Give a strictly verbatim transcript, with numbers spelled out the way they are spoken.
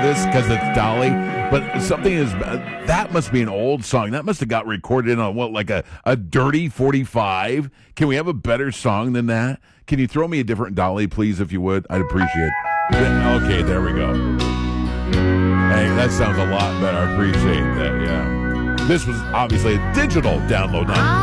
this because it's Dolly, but something is that must be an old song. That must have got recorded in on what, like a, a dirty forty-five? Can we have a better song than that? Can you throw me a different Dolly, please, if you would? I'd appreciate it. Okay, there we go. Hey, that sounds a lot better. I appreciate that, yeah. This was obviously a digital download, not